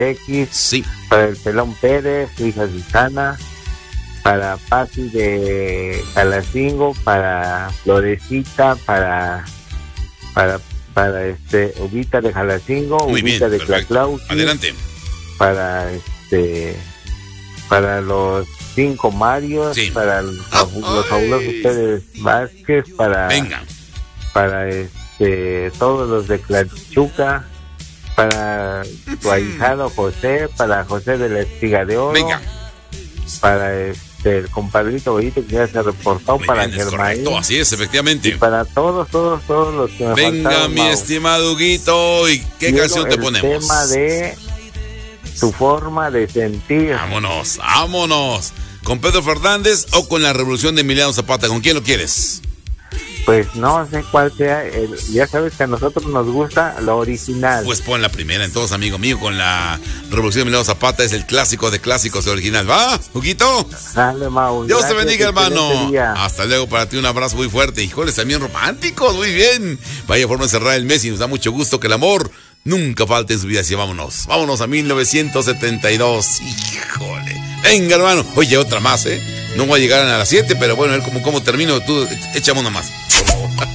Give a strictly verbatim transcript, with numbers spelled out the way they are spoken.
X, sí. para el Pelón Pérez, su hija Susana, para Pati de Jalacingo, para Florecita, para para para este Ubita de Jalacingo, Muy Ubita bien, de perfecto. Claclauqui, Adelante. para este para los cinco Marios, Sí. para los, los fabulosos Pérez Vázquez, para Venga. para este todos los de Clachuca, para tu ahijado José, para José de la Espiga de Oro, Venga. para este el compadrito bonito que ya se reportó, Muy para bien, es Germain, correcto, así es, y efectivamente. para todos, todos, todos los que me Venga, faltaron, mi Mau. estimado Huguito, ¿y qué Quiero canción te el ponemos? tema de Tu forma de sentir. Vámonos, vámonos. ¿Con Pedro Fernández o con la Revolución de Emiliano Zapata? ¿Con quién lo quieres? Pues no sé cuál sea, el, ya sabes que a nosotros nos gusta lo original. Pues pon la primera, entonces, amigo mío, con la Revolución de Emiliano Zapata, es el clásico de clásicos de original. ¿Va, Huguito? Dale, Mau. Dios te Gracias, bendiga, hermano. excelente día. Hasta luego, para ti un abrazo muy fuerte. Híjoles, también románticos, muy bien. Vaya forma de cerrar el mes y nos da mucho gusto que el amor nunca falte en su vida. Así vámonos, vámonos a mil novecientos setenta y dos. Híjole. Venga, hermano. Oye, otra más, ¿eh? No voy a llegar a las siete, pero bueno, a ver cómo, cómo termino. Tú, échame una más.